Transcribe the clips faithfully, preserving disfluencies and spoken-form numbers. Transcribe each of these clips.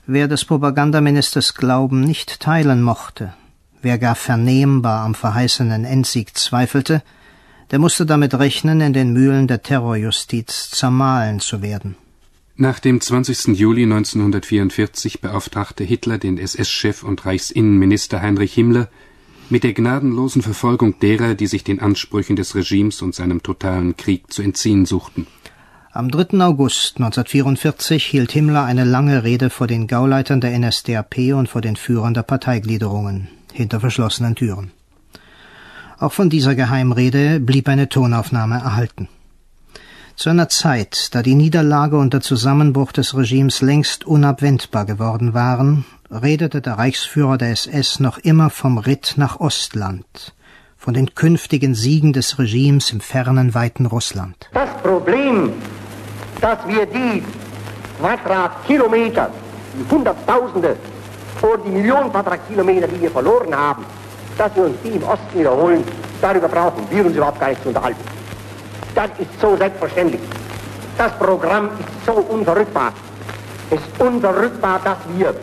Wer des Propagandaministers Glauben nicht teilen mochte, wer gar vernehmbar am verheißenen Endsieg zweifelte, der musste damit rechnen, in den Mühlen der Terrorjustiz zermahlen zu werden. Nach dem zwanzigsten Juli neunzehnhundertvierundvierzig beauftragte Hitler den S S-Chef und Reichsinnenminister Heinrich Himmler mit der gnadenlosen Verfolgung derer, die sich den Ansprüchen des Regimes und seinem totalen Krieg zu entziehen suchten. Am dritten August neunzehnhundertvierundvierzig hielt Himmler eine lange Rede vor den Gauleitern der N S D A P und vor den Führern der Parteigliederungen, hinter verschlossenen Türen. Auch von dieser Geheimrede blieb eine Tonaufnahme erhalten. Zu einer Zeit, da die Niederlage und der Zusammenbruch des Regimes längst unabwendbar geworden waren, redete der Reichsführer der S S noch immer vom Ritt nach Ostland, von den künftigen Siegen des Regimes im fernen, weiten Russland. Das Problem, dass wir die Quadratkilometer, die Hunderttausende oder die Millionen Quadratkilometer, die wir verloren haben, dass wir uns die im Osten wiederholen, darüber brauchen wir uns überhaupt gar nicht zu unterhalten. Das ist so selbstverständlich. Das Programm ist so unverrückbar. Es ist unverrückbar, dass wir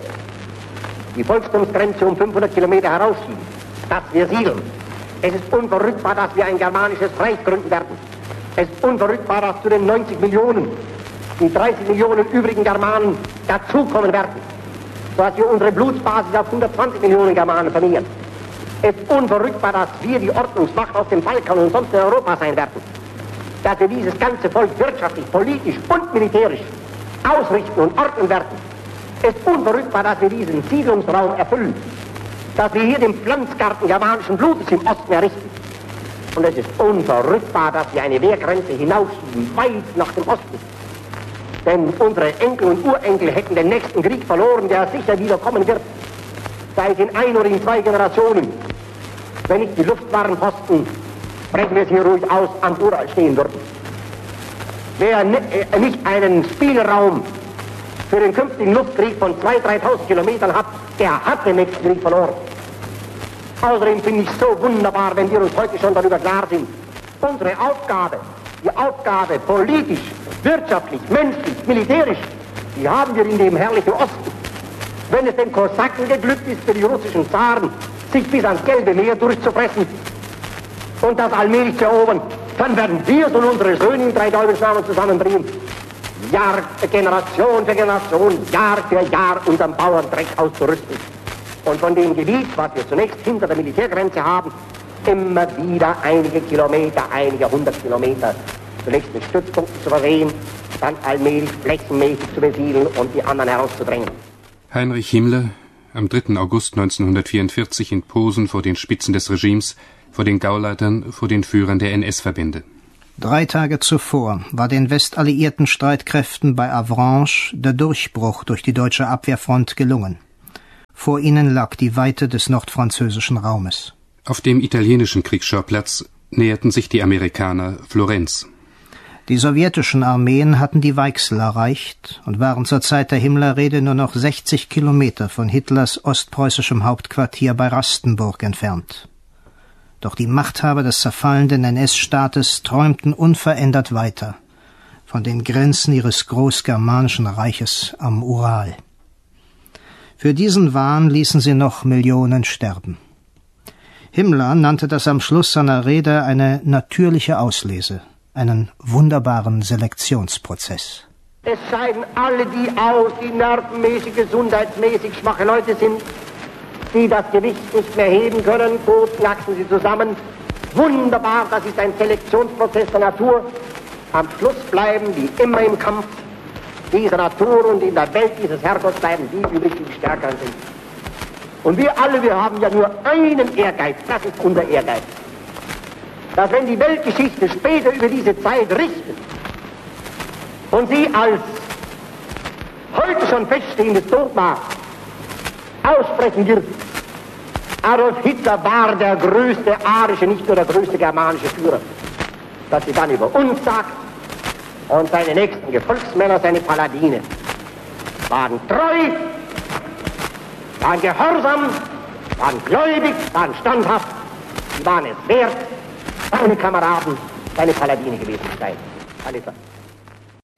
die Volkstumsgrenze um fünfhundert Kilometer herausschieben, dass wir siedeln. Es ist unverrückbar, dass wir ein germanisches Reich gründen werden. Es ist unverrückbar, dass zu den neunzig Millionen die dreißig Millionen übrigen Germanen dazukommen werden, sodass wir unsere Blutsbasis auf hundertzwanzig Millionen Germanen verringern. Es ist unverrückbar, dass wir die Ordnungsmacht auf dem Balkan und sonst in Europa sein werden. Dass wir dieses ganze Volk wirtschaftlich, politisch und militärisch ausrichten und ordnen werden. Es ist unverrückbar, dass wir diesen Siedlungsraum erfüllen. Dass wir hier den Pflanzgarten germanischen Blutes im Osten errichten. Und es ist unverrückbar, dass wir eine Wehrgrenze hinausschieben, weit nach dem Osten. Denn unsere Enkel und Urenkel hätten den nächsten Krieg verloren, der sicher wieder kommen wird. Sei es in ein oder in zwei Generationen. Wenn nicht die Luftwarenposten, sprechen wir es hier ruhig aus, am Ural stehen würden. Wer nicht einen Spielraum für den künftigen Luftkrieg von zweitausend, dreitausend Kilometern hat, der hat den nächsten Krieg verloren. Außerdem finde ich es so wunderbar, wenn wir uns heute schon darüber klar sind, unsere Aufgabe, die Aufgabe politisch, wirtschaftlich, menschlich, militärisch, die haben wir in dem herrlichen Osten. Wenn es den Kosaken geglückt ist, für die russischen Zaren, sich bis ans Gelbe Meer durchzufressen und das allmählich zu erobern, dann werden wir es und unsere Söhne in drei Teufelsnamen zusammenbringen. Jahr, Generation für Generation, Jahr für Jahr unseren Bauerndreck auszurüsten. Und von dem Gebiet, was wir zunächst hinter der Militärgrenze haben, immer wieder einige Kilometer, einige hundert Kilometer, zunächst mit Stützpunkten zu versehen, dann allmählich flächenmäßig zu besiedeln und die anderen herauszudrängen. Heinrich Himmler, am dritten August neunzehnhundertvierundvierzig in Posen vor den Spitzen des Regimes, vor den Gauleitern, vor den Führern der N S-Verbände. Drei Tage zuvor war den westalliierten Streitkräften bei Avranches der Durchbruch durch die deutsche Abwehrfront gelungen. Vor ihnen lag die Weite des nordfranzösischen Raumes. Auf dem italienischen Kriegsschauplatz näherten sich die Amerikaner Florenz. Die sowjetischen Armeen hatten die Weichsel erreicht und waren zur Zeit der Himmler-Rede nur noch sechzig Kilometer von Hitlers ostpreußischem Hauptquartier bei Rastenburg entfernt. Doch die Machthaber des zerfallenden N S-Staates träumten unverändert weiter von den Grenzen ihres großgermanischen Reiches am Ural. Für diesen Wahn ließen sie noch Millionen sterben. Himmler nannte das am Schluss seiner Rede eine natürliche Auslese, einen wunderbaren Selektionsprozess. Es scheiden alle die aus, die nervenmäßig, gesundheitsmäßig schwache Leute sind, die das Gewicht nicht mehr heben können, gut knacksen sie zusammen. Wunderbar, das ist ein Selektionsprozess der Natur. Am Schluss bleiben, wie immer im Kampf dieser Natur und in der Welt dieses Herrgotts bleiben die übrig, die stärker sind. Und wir alle, wir haben ja nur einen Ehrgeiz, das ist unser Ehrgeiz. Dass wenn die Weltgeschichte später über diese Zeit richtet und sie als heute schon feststehendes Dogma aussprechen wird, Adolf Hitler war der größte arische, nicht nur der größte germanische Führer, dass sie dann über uns sagt, und seine nächsten Gefolgsmänner, seine Paladine, waren treu, waren gehorsam, waren gläubig, waren standhaft, sie waren es wert, seine Kameraden, seine Paladine gewesen zu sein. Alles.